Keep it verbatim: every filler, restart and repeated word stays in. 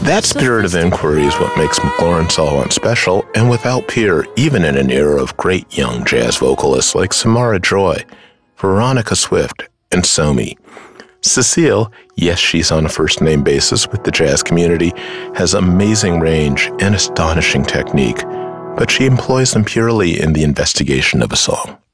That spirit of inquiry is what makes McLaurin Salvant special and without peer, even in an era of great young jazz vocalists like Samara Joy, Veronica Swift, and Somi. Cecile, yes, she's on a first-name basis with the jazz community, has amazing range and astonishing technique, but she employs them purely in the investigation of a song.